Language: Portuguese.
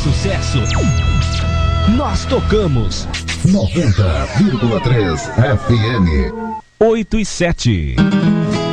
sucesso. Nós tocamos 90,3 FM. 8 e 7.